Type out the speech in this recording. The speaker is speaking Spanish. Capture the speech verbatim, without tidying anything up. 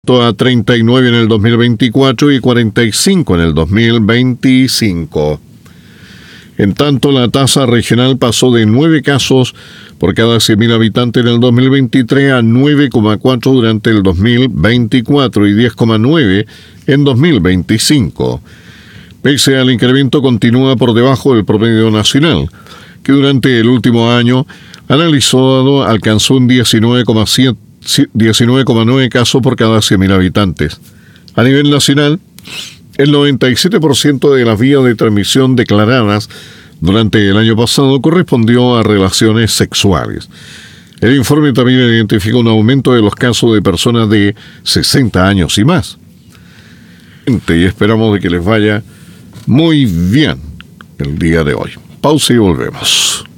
a treinta y nueve en el dos mil veinticuatro y cuarenta y cinco en el dos mil veinticinco. En tanto, la tasa regional pasó de nueve casos por cada cien mil habitantes en el dos mil veintitrés a nueve coma cuatro durante el dos mil veinticuatro y diez coma nueve en dos mil veinticinco. Pese al incremento, continúa por debajo del promedio nacional, que durante el último año analizado alcanzó un diecinueve coma nueve casos por cada cien mil habitantes. A nivel nacional, el noventa y siete por ciento de las vías de transmisión declaradas durante el año pasado correspondió a relaciones sexuales. El informe también identifica un aumento de los casos de personas de sesenta años y más. Y esperamos de que les vaya muy bien el día de hoy. Pausa y volvemos.